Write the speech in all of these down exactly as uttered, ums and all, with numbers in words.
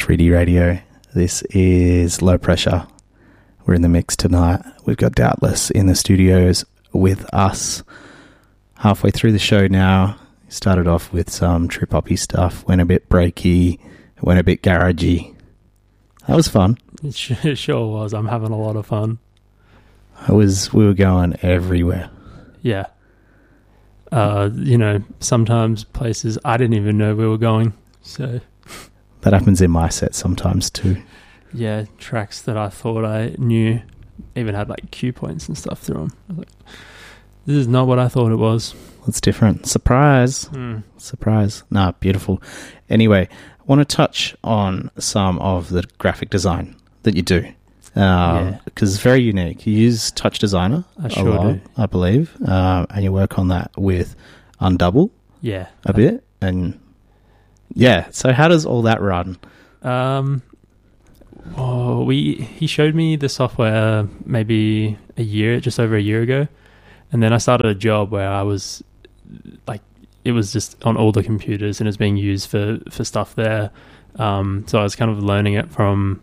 three D Radio. This is Low Pressure. We're in the mix tonight. We've got Doubtless in the studios with us. Halfway through the show now. Started off with some trip-hoppy stuff, went a bit breaky, went a bit garagey. That was fun. It sure was. I'm having a lot of fun. I was. We were going everywhere. Yeah. Uh, you know, sometimes places I didn't even know we were going. So that happens in my set sometimes too. Yeah, tracks that I thought I knew even had like cue points and stuff through them. I was like, this is not what I thought it was. It's different. Surprise. Mm. Surprise. Nah, beautiful. Anyway, I want to touch on some of the graphic design that you do. Um, yeah. Because it's very unique. You use Touch Designer I sure a lot, do. I believe. Um, and you work on that with Undouble Yeah. a bit. And yeah, so how does all that run? Um, oh, we he showed me the software maybe a year, just over a year ago. And then I started a job where I was like, it was just on all the computers and it was being used for, for stuff there. Um, so I was kind of learning it from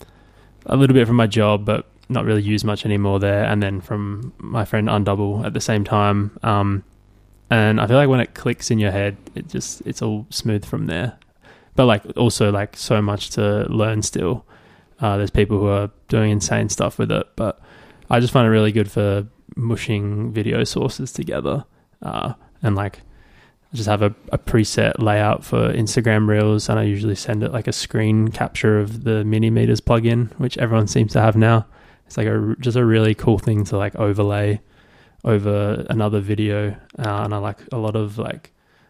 a little bit from my job, but not really used much anymore there. And then from my friend Undouble at the same time. Um, and I feel like when it clicks in your head, it just, it's all smooth from there. But like also like so much to learn still. Uh, there's people who are doing insane stuff with it, but I just find it really good for mushing video sources together. Uh, and like I just have a, a preset layout for Instagram Reels, and I usually send it like a screen capture of the Minimeters plugin, which everyone seems to have now. It's like a just a really cool thing to like overlay over another video, uh, and I like a lot of like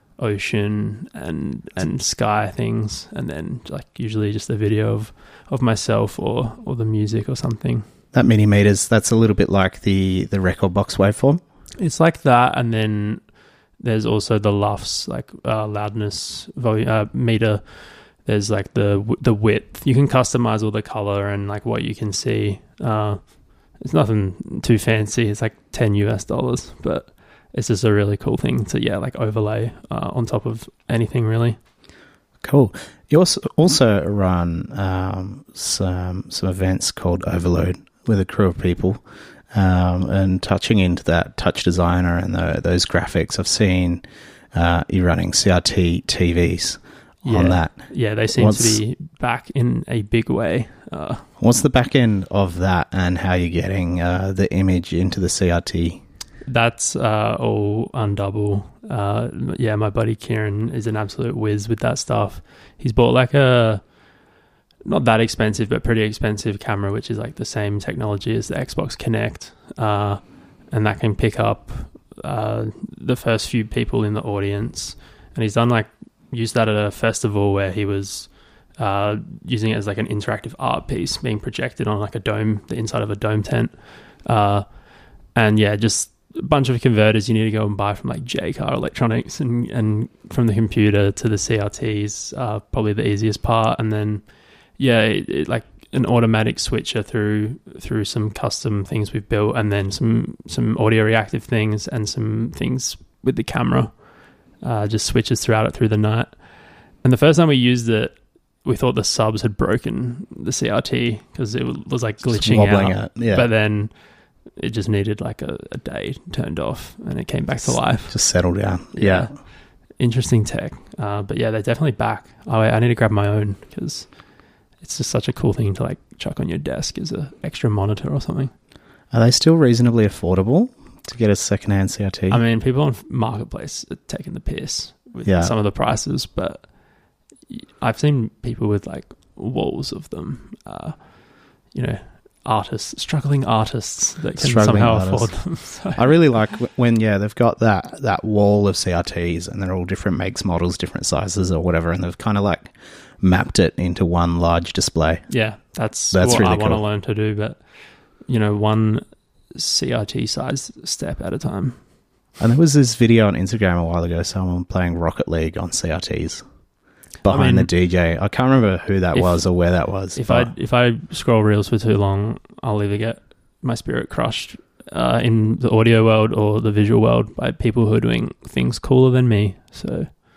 ocean and and sky things, and then like usually just a video of of myself or or the music or something. That Minimeters, that's a little bit like the the record box waveform. It's like that, and then there's also the L U Fs, like uh, loudness volume uh, meter. There's like the the width. You can customize all the color and like what you can see. Uh, it's nothing too fancy. It's like ten U S dollars, but it's just a really cool thing to yeah like overlay uh, on top of anything really. Cool. You also also run um, some some events called Overload with a crew of people. Um, and touching into that Touch Designer and the, those graphics, I've seen uh, you running C R T T Vs yeah. on that. Yeah, they seem what's, to be back in a big way. Uh, what's the back end of that, and how you're getting uh, the image into the C R T? That's uh, all Undouble. Uh, yeah, my buddy Kieran is an absolute whiz with that stuff. He's bought like a not that expensive, but pretty expensive camera, which is like the same technology as the Xbox Kinect. Uh, and that can pick up uh, the first few people in the audience. And he's done like, used that at a festival where he was uh, using it as like an interactive art piece being projected on like a dome, the inside of a dome tent. Uh, and yeah, just a bunch of converters you need to go and buy from like J Car Electronics, and, and from the computer to the C R Ts, uh, probably the easiest part. And then, yeah, it, it, like an automatic switcher through through some custom things we've built, and then some some audio reactive things and some things with the camera. Uh, just switches throughout it through the night. And the first time we used it, we thought the subs had broken the C R T because it was like glitching out. out. Yeah. But then it just needed like a, a day turned off, and it came back to life. Just settled down. Yeah. yeah. Interesting tech. Uh, but yeah, they're definitely back. Oh, I need to grab my own because it's just such a cool thing to like chuck on your desk as an extra monitor or something. Are they still reasonably affordable to get a secondhand C R T? I mean, people on Marketplace are taking the piss with yeah. some of the prices, but I've seen people with like walls of them, uh, you know, artists, struggling artists that can struggling somehow artists. afford them. So. I really like when, yeah, they've got that, that wall of C R Ts and they're all different makes, models, different sizes or whatever, and they've kind of like mapped it into one large display. Yeah, that's, that's what really I want to cool. learn to do, but, you know, one C R T size step at a time. And there was this video on Instagram a while ago, someone playing Rocket League on C R Ts behind I mean, the D J. I can't remember who that if, was or where that was. If I if I scroll reels for too long, I'll either get my spirit crushed uh, in the audio world or the visual world by people who are doing things cooler than me. So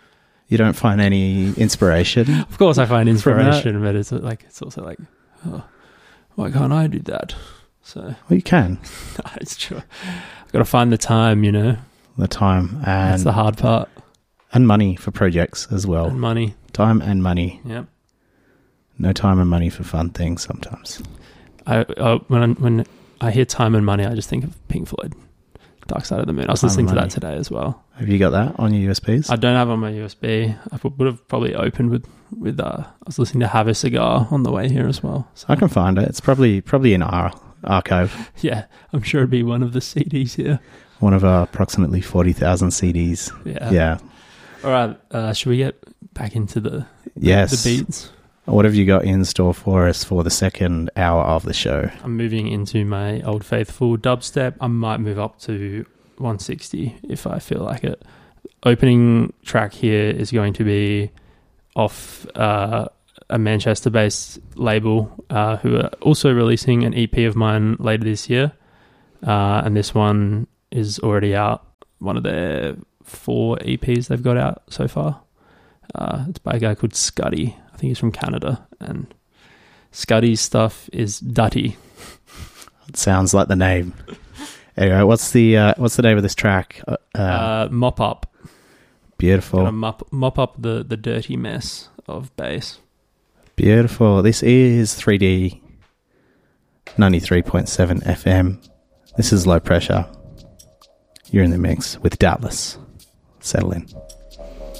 You don't find any inspiration? Of course, I find From that? inspiration, but it's like it's also like, oh, why can't I do that? So Well, you can. it's true. I've got to find the time, you know. The time That's and the hard part. and money for projects as well. And money. Time and money. Yep. No time and money for fun things sometimes. I uh, when I, when I hear time and money, I just think of Pink Floyd, Dark Side of the Moon. I was Time listening to and that Money. today as well. Have you got that on your U S Bs? I don't have it on my U S B. I would have probably opened with with. Uh, I was listening to Have a Cigar on the way here as well. So I can find it. It's probably probably in our archive. yeah, I'm sure it'd be one of the C Ds here. One of our approximately forty thousand C Ds. Yeah. Yeah. All right. Uh, should we get back into the Yes. the beats? What have you got in store for us for the second hour of the show? I'm moving into my old faithful dubstep. I might move up to one sixty if I feel like it. Opening track here is going to be off uh, a Manchester-based label uh, who are also releasing an E P of mine later this year. Uh, and this one is already out. One of their four E Ps they've got out so far. Uh, it's by a guy called Scuddy. I think he's from Canada. And Scuddy's stuff is dutty. It sounds like the name. Anyway, what's the uh, what's the name of this track? Uh, Uh, mop up. beautiful, Gotta mop, mop up the, the dirty mess of bass. beautiful. This is three D ninety-three point seven F M. This is Low Pressure. You're in the mix with Doubtless. Settle in.